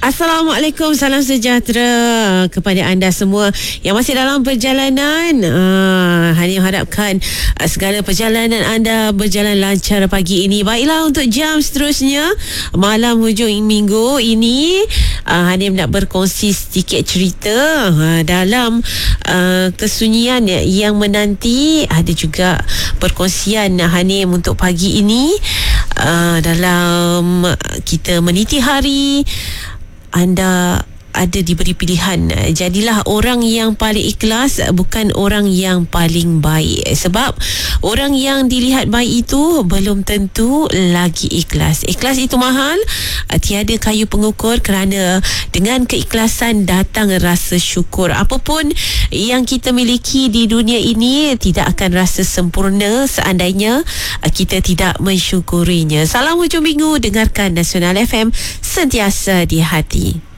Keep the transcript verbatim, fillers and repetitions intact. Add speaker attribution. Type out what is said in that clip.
Speaker 1: Assalamualaikum, salam sejahtera kepada anda semua yang masih dalam perjalanan. Uh, Hanya harapkan uh, segala perjalanan anda berjalan lancar pagi ini. Baiklah, untuk jam seterusnya malam hujung minggu ini, uh, Hanim nak berkongsi sedikit cerita uh, dalam uh, kesunyian yang menanti. Ada juga perkongsian Hanim untuk pagi ini uh, dalam kita meniti hari. Anda ada diberi pilihan, jadilah orang yang paling ikhlas, bukan orang yang paling baik. Sebab orang yang dilihat baik itu belum tentu lagi ikhlas. Ikhlas itu mahal, tiada kayu pengukur, kerana dengan keikhlasan datang rasa syukur. Apapun yang kita miliki di dunia ini tidak akan rasa sempurna seandainya kita tidak mensyukurinya. Salam hujung minggu, dengarkan Nasional F M, sentiasa di hati.